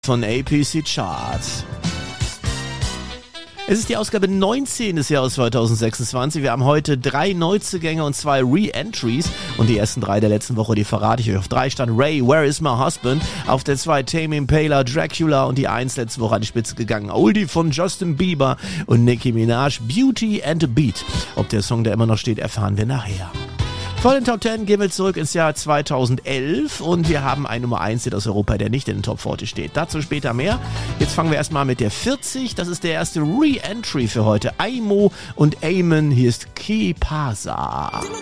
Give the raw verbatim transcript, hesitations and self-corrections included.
Von A P C Charts. Es ist die Ausgabe neunzehn des Jahres zweitausendsechsundzwanzig. Wir haben heute drei Neuzugänge und zwei Re-Entries. Und die ersten drei der letzten Woche, die verrate ich euch. Auf drei stand Ray, Where is my husband? Auf der zwei Tame Impala, Dracula. Und die eins letzte Woche an die Spitze gegangen. Oldie von Justin Bieber und Nicki Minaj, Beauty and a Beat. Ob der Song da immer noch steht, erfahren wir nachher. Vor den Top zehn gehen wir zurück ins Jahr zweitausendelf und wir haben einen Nummer eins Hit aus Europa, der nicht in den Top vierzig steht. Dazu später mehr. Jetzt fangen wir erstmal mit der vierzig. Das ist der erste Re-Entry für heute. Aimo und Eamon. Hier ist Kipasa.